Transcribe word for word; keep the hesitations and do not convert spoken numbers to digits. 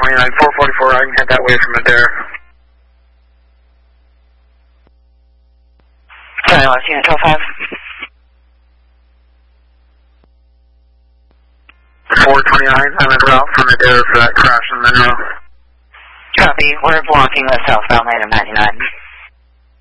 twenty-nine, four forty-four, I can head that way from Adair. Sorry, lost unit twelve five. four twenty-nine, I'm en route from Adair for that crash in Monroe. Copy, we're blocking the southbound lane of ninety-nine.